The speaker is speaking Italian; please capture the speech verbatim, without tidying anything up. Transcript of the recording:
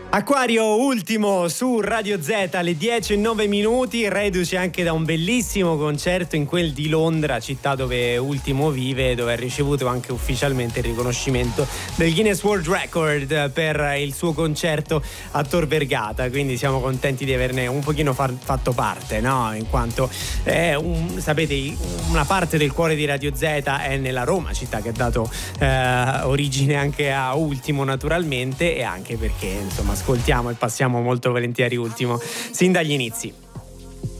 Acquario ultimo su Radio Z alle dieci e nove minuti, reduce anche da un bellissimo concerto in quel di Londra, città dove Ultimo vive, dove ha ricevuto anche ufficialmente il riconoscimento del Guinness World Record per il suo concerto a Tor Vergata, quindi siamo contenti di averne un pochino far, fatto parte, no? In quanto è un, sapete, una parte del cuore di Radio Z è nella Roma, città che ha dato eh, origine anche a Ultimo naturalmente, e anche perché insomma ascoltiamo e passiamo molto volentieri Ultimo sin dagli inizi.